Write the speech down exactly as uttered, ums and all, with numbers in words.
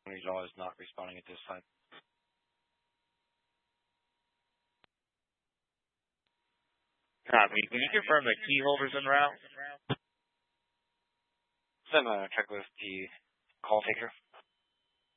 twenty dollars not responding at this time. Copy. Can you confirm the key holders en route? Send a checklist the call taker.